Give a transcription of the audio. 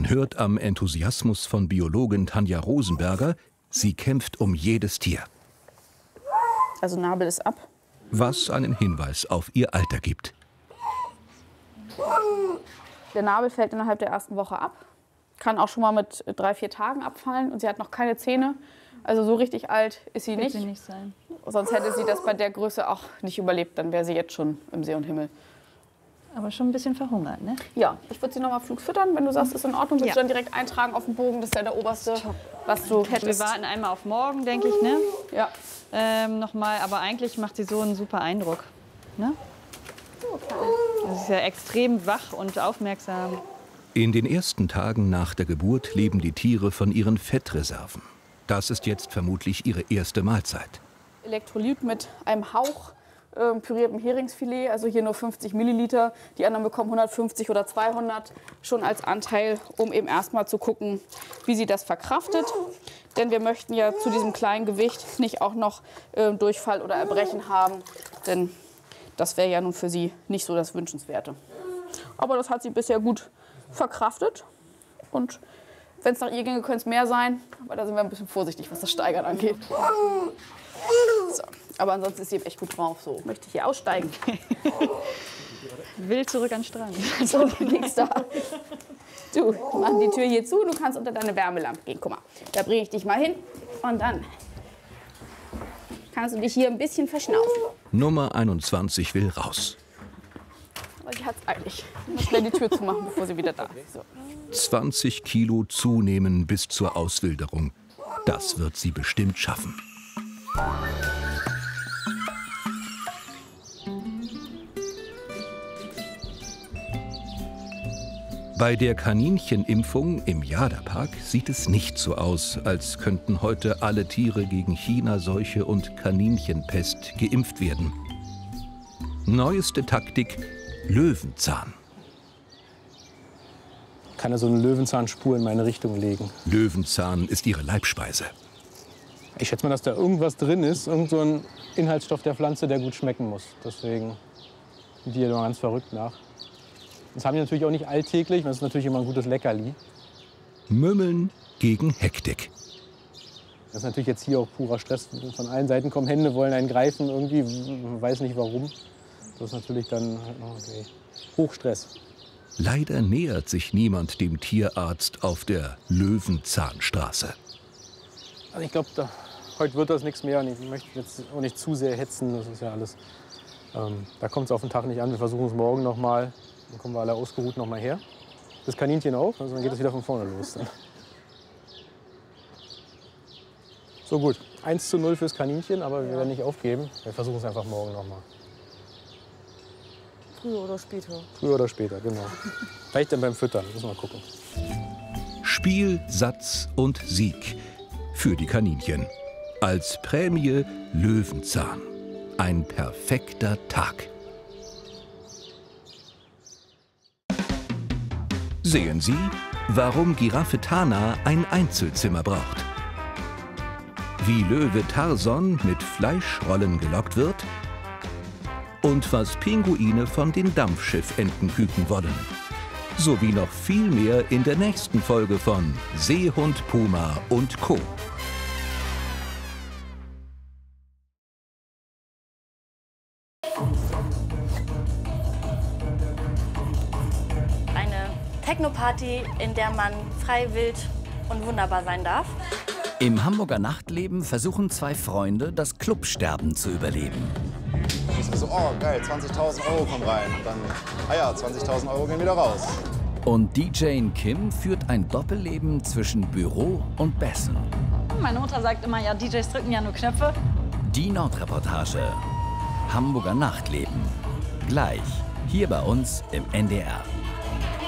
Man hört am Enthusiasmus von Biologin Tanja Rosenberger, sie kämpft um jedes Tier. Also Nabel ist ab. Was einen Hinweis auf ihr Alter gibt. Der Nabel fällt innerhalb der ersten Woche ab. Kann auch schon mal mit 3-4 Tagen abfallen. Und sie hat noch keine Zähne. Also so richtig alt ist sie nicht. Wird sie nicht sein. Sonst hätte sie das bei der Größe auch nicht überlebt. Dann wäre sie jetzt schon im See und Himmel. Aber schon ein bisschen verhungert, ne? Ja, ich würde sie noch mal Flug füttern. Wenn du sagst, ist in Ordnung, würdest du dann direkt eintragen auf den Bogen. Das ist ja der oberste, was du hättest. Wir warten einmal auf morgen, denke ich, ne? Ja. Nochmal, aber eigentlich macht sie so einen super Eindruck. Ne? Sie ist ja extrem wach und aufmerksam. In den ersten Tagen nach der Geburt leben die Tiere von ihren Fettreserven. Das ist jetzt vermutlich ihre erste Mahlzeit. Elektrolyt mit einem Hauch püriertem Heringsfilet, also hier nur 50 Milliliter. Die anderen bekommen 150 oder 200 schon als Anteil, um eben erstmal zu gucken, wie sie das verkraftet. Denn wir möchten ja zu diesem kleinen Gewicht nicht auch noch Durchfall oder Erbrechen haben, denn das wäre ja nun für sie nicht so das Wünschenswerte. Aber das hat sie bisher gut verkraftet. Und wenn es nach ihr ginge, könnte es mehr sein. Aber da sind wir ein bisschen vorsichtig, was das Steigern angeht. So. Aber ansonsten ist sie echt gut drauf. So, möchte ich hier aussteigen. Will zurück an den Strand. So, nix da. Du, wir machen die Tür hier zu. Du kannst unter deine Wärmelampe gehen. Guck mal, da bringe ich dich mal hin. Und dann kannst du dich hier ein bisschen verschnaufen. Nummer 21 will raus. Aber sie hat es eilig. Ich muss schnell die Tür zumachen, bevor sie wieder da ist. So. 20 Kilo zunehmen bis zur Auswilderung. Das wird sie bestimmt schaffen. Bei der Kaninchenimpfung im Jaderpark sieht es nicht so aus, als könnten heute alle Tiere gegen China-Seuche und Kaninchenpest geimpft werden. Neueste Taktik: Löwenzahn. Ich kann ja so eine Löwenzahnspur in meine Richtung legen. Löwenzahn ist ihre Leibspeise. Ich schätze mal, dass da irgendwas drin ist, irgend so ein Inhaltsstoff der Pflanze, der gut schmecken muss. Deswegen sind die hier immer ganz verrückt nach. Das haben die natürlich auch nicht alltäglich, das ist natürlich immer ein gutes Leckerli. Mümmeln gegen Hektik. Das ist natürlich jetzt hier auch purer Stress. Von allen Seiten kommen Hände, wollen einen greifen, irgendwie, weiß nicht warum. Das ist natürlich dann Hochstress. Leider nähert sich niemand dem Tierarzt auf der Löwenzahnstraße. Also ich glaube, heute wird das nichts mehr. Und ich möchte jetzt auch nicht zu sehr hetzen, das ist ja alles. Da kommt es auf den Tag nicht an. Wir versuchen es morgen noch mal. Dann kommen wir alle ausgeruht noch mal her. Das Kaninchen auch, also dann geht es wieder von vorne los. So gut, 1:0 fürs Kaninchen, aber wir werden nicht aufgeben. Wir versuchen es einfach morgen noch mal. Früher oder später. Früher oder später, genau. Vielleicht dann beim Füttern, müssen wir mal gucken. Spiel, Satz und Sieg für die Kaninchen. Als Prämie Löwenzahn. Ein perfekter Tag. Sehen Sie, warum Giraffe Tana ein Einzelzimmer braucht. Wie Löwe Tarson mit Fleischrollen gelockt wird. Und was Pinguine von den Dampfschiffentenküken wollen. Sowie noch viel mehr in der nächsten Folge von Seehund, Puma und Co. Techno-Party, in der man frei, wild und wunderbar sein darf. Im Hamburger Nachtleben versuchen zwei Freunde, das Clubsterben zu überleben. Das ist so, oh geil, 20.000 € kommen rein. Und dann, ah ja, 20.000 € gehen wieder raus. Und DJ Kim führt ein Doppelleben zwischen Büro und Bessen. Meine Mutter sagt immer, ja, DJs drücken ja nur Knöpfe. Die Nordreportage. Hamburger Nachtleben. Gleich hier bei uns im NDR.